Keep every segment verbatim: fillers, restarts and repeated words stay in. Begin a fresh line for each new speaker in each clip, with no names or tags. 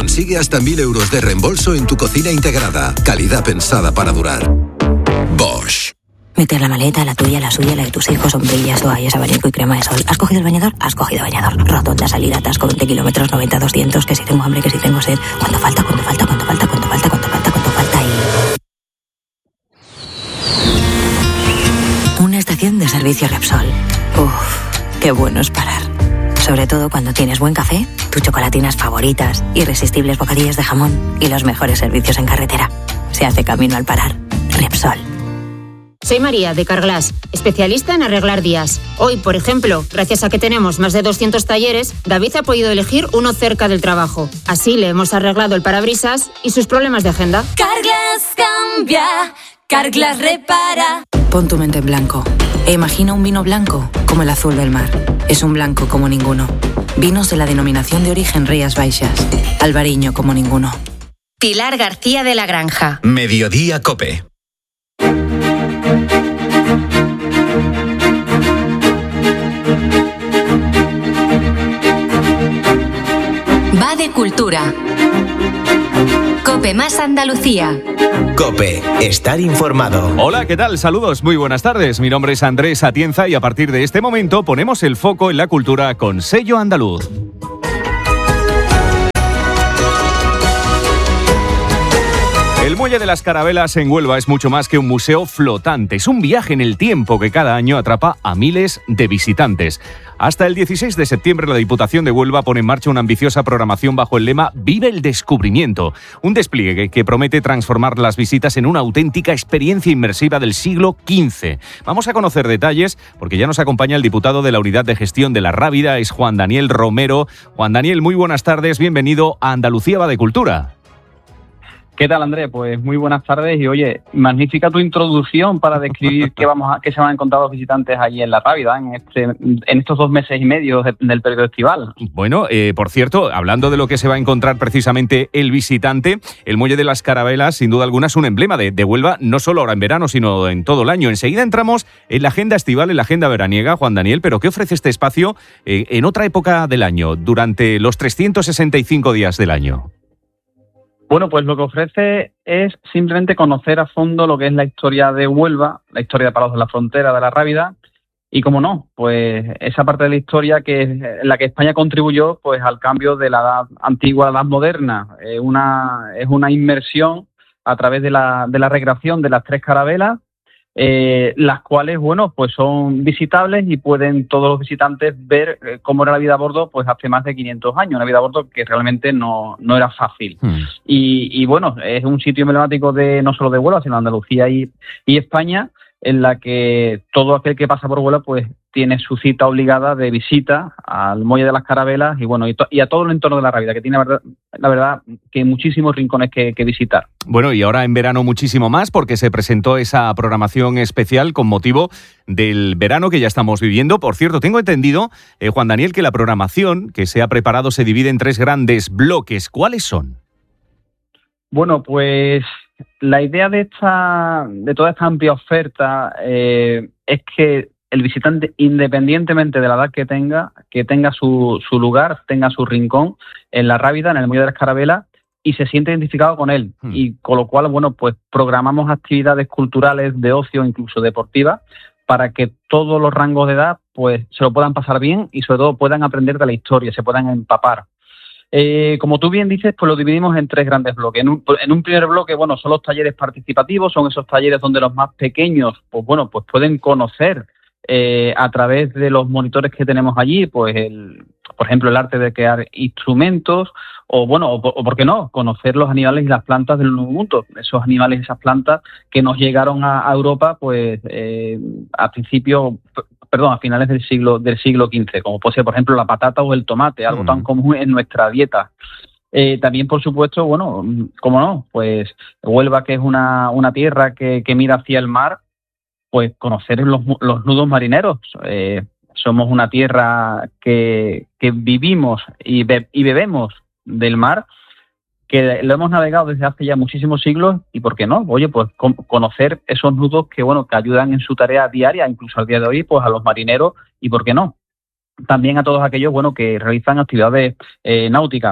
Consigue hasta mil euros de reembolso en tu cocina integrada. Calidad pensada para durar. Bosch.
Meter la maleta, la tuya, la suya, la de tus hijos, sombrillas, toallas, abanico y crema de sol. ¿Has cogido el bañador? Has cogido bañador. Rotonda, salida, atasco, veinte kilómetros, noventa, doscientos, que si tengo hambre, que si tengo sed. ¿Cuánto falta? ¿Cuánto falta? ¿Cuánto falta? ¿Cuánto falta? ¿Cuánto falta? ¿Cuánto falta? Y... una estación de servicio Repsol. Uff, qué bueno es parar. Sobre todo cuando tienes buen café, tus chocolatinas favoritas, irresistibles bocadillos de jamón y los mejores servicios en carretera. Se hace camino al parar. Repsol.
Soy María, de Carglass, especialista en arreglar días. Hoy, por ejemplo, gracias a que tenemos más de doscientos talleres, David ha podido elegir uno cerca del trabajo. Así le hemos arreglado el parabrisas y sus problemas de agenda.
Carglass cambia, Carglass repara.
Pon tu mente en blanco e imagina un vino blanco como el azul del mar. Es un blanco como ninguno. Vinos de la denominación de origen Rías Baixas. Albariño como ninguno.
Pilar García de la Granja.
Mediodía Cope.
Va de cultura. Cope más Andalucía.
Cope, estar informado.
Hola, ¿qué tal? Saludos, muy buenas tardes. Mi nombre es Andrés Atienza y a partir de este momento ponemos el foco en la cultura con sello andaluz. El Muelle de las Carabelas en Huelva es mucho más que un museo flotante. Es un viaje en el tiempo que cada año atrapa a miles de visitantes. Hasta el dieciséis de septiembre, la Diputación de Huelva pone en marcha una ambiciosa programación bajo el lema Vive el Descubrimiento. Un despliegue que promete transformar las visitas en una auténtica experiencia inmersiva del siglo quince. Vamos a conocer detalles porque ya nos acompaña el diputado de la Unidad de Gestión de la Rábida, es Juan Daniel Romero. Juan Daniel, muy buenas tardes, bienvenido a Andalucía va de Cultura.
¿Qué tal, Andrés? Pues muy buenas tardes y oye, magnífica tu introducción para describir qué vamos a, qué se van a encontrar los visitantes allí en La Rábida en este en estos dos meses y medio de, del periodo estival.
Bueno, eh, por cierto, hablando de lo que se va a encontrar precisamente el visitante, el Muelle de las Carabelas, sin duda alguna, es un emblema de, de Huelva, no solo ahora en verano, sino en todo el año. Enseguida entramos en la agenda estival, en la agenda veraniega, Juan Daniel, pero ¿qué ofrece este espacio eh, en otra época del año, durante los trescientos sesenta y cinco días del año?
Bueno, pues lo que ofrece es simplemente conocer a fondo lo que es la historia de Huelva, la historia de Palos de la Frontera, de la Rábida, y cómo no, pues esa parte de la historia que es en la que España contribuyó pues al cambio de la edad antigua a la edad moderna. Es una, es una inmersión a través de la, de la recreación de las tres carabelas, eh, las cuales, bueno, pues son visitables y pueden todos los visitantes ver eh, cómo era la vida a bordo pues hace más de quinientos años, una vida a bordo que realmente no, no era fácil. Hmm. Y, y bueno, es un sitio emblemático de no solo de Huelva, sino de Andalucía y, y España, en la que todo aquel que pasa por Huelva pues tiene su cita obligada de visita al Muelle de las Carabelas y bueno y, to- y a todo el entorno de la Rábida, que tiene la verdad, la verdad que muchísimos rincones que, que visitar.
Bueno, y ahora en verano muchísimo más porque se presentó esa programación especial con motivo del verano que ya estamos viviendo. Por cierto, tengo entendido, eh, Juan Daniel, que la programación que se ha preparado se divide en tres grandes bloques. ¿Cuáles son?
Bueno, pues la idea de esta de toda esta amplia oferta eh, es que el visitante, independientemente de la edad que tenga, que tenga su, su lugar, tenga su rincón en la Rábida, en el Muelle de las Carabelas, y se siente identificado con él. Hmm. Y con lo cual, bueno, pues programamos actividades culturales, de ocio, incluso deportivas, para que todos los rangos de edad pues se lo puedan pasar bien y sobre todo puedan aprender de la historia, se puedan empapar. Eh, como tú bien dices, pues lo dividimos en tres grandes bloques. En un, en un primer bloque, bueno, son los talleres participativos, son esos talleres donde los más pequeños, pues bueno, pues pueden conocer eh, a través de los monitores que tenemos allí, pues el, por ejemplo, el arte de crear instrumentos, o bueno, o, o por qué no, conocer los animales y las plantas del Nuevo Mundo, esos animales y esas plantas que nos llegaron a, a Europa, pues eh, a principio, perdón, a finales del siglo del siglo quince, como puede ser, por ejemplo, la patata o el tomate, algo mm. tan común en nuestra dieta. Eh, también, por supuesto, bueno, cómo no, pues Huelva, que es una, una tierra que, que mira hacia el mar, pues conocer los, los nudos marineros. Eh, somos una tierra que, que vivimos y, be- y bebemos del mar, que lo hemos navegado desde hace ya muchísimos siglos y, ¿por qué no? Oye, pues con, conocer esos nudos que, bueno, que ayudan en su tarea diaria, incluso al día de hoy, pues a los marineros y, ¿por qué no? También a todos aquellos, bueno, que realizan actividades eh, náuticas.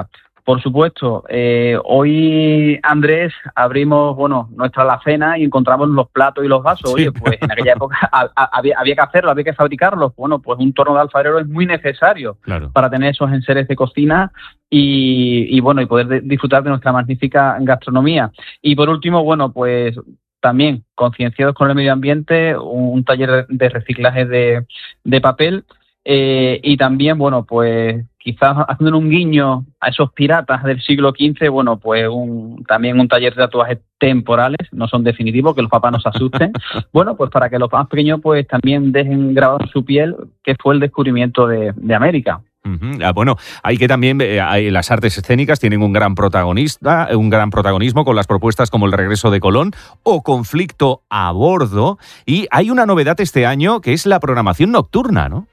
por supuesto, eh, hoy, Andrés, abrimos, bueno, nuestra alacena y encontramos los platos y los vasos. Sí. Oye, pues en aquella época había, había que hacerlo, había que fabricarlos. Bueno, pues un torno de alfarero es muy necesario claro. para tener esos enseres de cocina y, y bueno, y poder de, disfrutar de nuestra magnífica gastronomía. Y por último, bueno, pues también concienciados con el medio ambiente, un, un taller de reciclaje de, de papel. Eh, y también, bueno, pues quizás haciendo un guiño a esos piratas del siglo quince, bueno, pues un, también un taller de tatuajes temporales, no son definitivos, que los papás no se asusten. Bueno, pues para que los más pequeños pues también dejen grabado en su piel que fue el descubrimiento de, de América.
Uh-huh. Ah, bueno, hay que también eh, hay, las artes escénicas tienen un gran protagonista, un gran protagonismo con las propuestas como El regreso de Colón o Conflicto a bordo, y hay una novedad este año que es la programación nocturna, ¿no?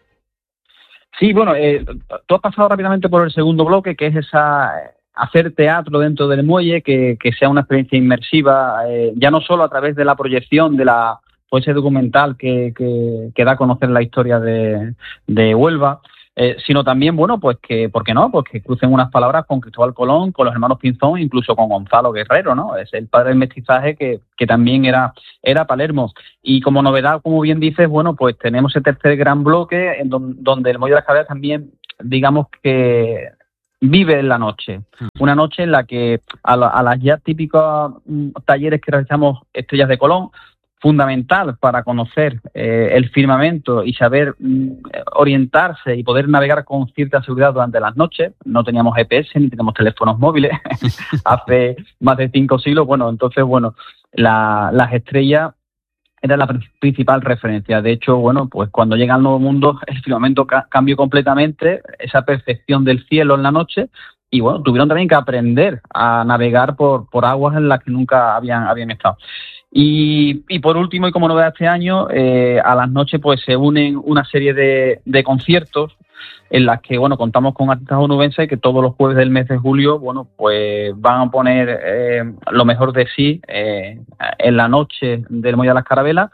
Sí, bueno, eh, tú has pasado rápidamente por el segundo bloque, que es esa hacer teatro dentro del muelle, que, que sea una experiencia inmersiva, eh, ya no solo a través de la proyección de la pues ese documental que, que, que da a conocer la historia de, de Huelva, eh, sino también, bueno, pues que, ¿por qué no? Pues que crucen unas palabras con Cristóbal Colón, con los hermanos Pinzón, incluso con Gonzalo Guerrero, ¿no? Es el padre del mestizaje que, que también era, era Palermo. Y como novedad, como bien dices, bueno, pues tenemos ese tercer gran bloque en don, donde el Muelle de las Carabelas también, digamos que vive en la noche. Una noche en la que a, la, a las ya típicos talleres que realizamos Estrellas de Colón, fundamental para conocer eh, el firmamento y saber mm, orientarse y poder navegar con cierta seguridad durante las noches. No teníamos G P S ni teníamos teléfonos móviles hace más de cinco siglos. Bueno, entonces, bueno, la, las estrellas era la principal referencia. De hecho, bueno, pues cuando llega al Nuevo Mundo, el firmamento ca- cambió completamente, esa percepción del cielo en la noche, y bueno, tuvieron también que aprender a navegar por, por aguas en las que nunca habían, habían estado. Y, y por último, y como novedad este año, eh, a las noches pues se unen una serie de, de conciertos en las que, bueno, contamos con artistas onubenses que todos los jueves del mes de julio, bueno, pues van a poner eh, lo mejor de sí eh, en la noche del Muelle de las Carabelas,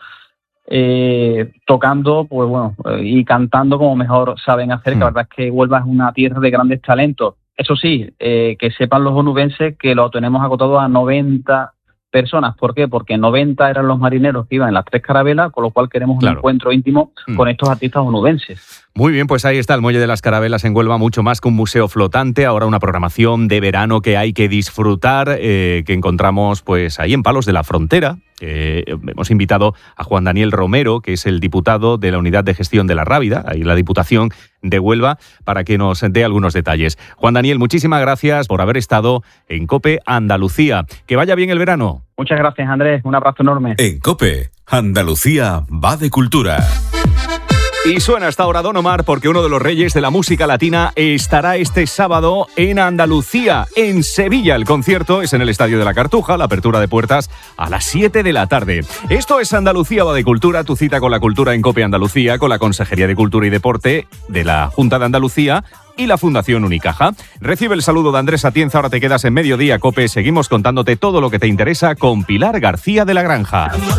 eh, tocando, pues bueno, y cantando como mejor saben hacer, que la verdad es que Huelva es una tierra de grandes talentos. Eso sí, eh, que sepan los onubenses que lo tenemos acotado a noventa personas. ¿Por qué? Porque noventa eran los marineros que iban en las tres carabelas, con lo cual queremos claro. un encuentro íntimo mm. con estos artistas onubenses.
Muy bien, pues ahí está el Muelle de las Carabelas en Huelva, mucho más que un museo flotante, ahora una programación de verano que hay que disfrutar, eh, que encontramos pues ahí en Palos de la Frontera. Eh, hemos invitado a Juan Daniel Romero, que es el diputado de la Unidad de Gestión de la Rábida, ahí en la Diputación de Huelva, para que nos dé algunos detalles. Juan Daniel, muchísimas gracias por haber estado en COPE Andalucía. Que vaya bien el verano.
Muchas gracias, Andrés. Un abrazo enorme.
En COPE, Andalucía va de cultura.
Y suena hasta ahora Don Omar porque uno de los reyes de la música latina estará este sábado en Andalucía, en Sevilla. El concierto es en el Estadio de la Cartuja, la apertura de puertas a las siete de la tarde. Esto es Andalucía va de cultura, tu cita con la cultura en COPE Andalucía, con la Consejería de Cultura y Deporte de la Junta de Andalucía y la Fundación Unicaja. Recibe el saludo de Andrés Atienza, ahora te quedas en Mediodía COPE. Seguimos contándote todo lo que te interesa con Pilar García de la Granja.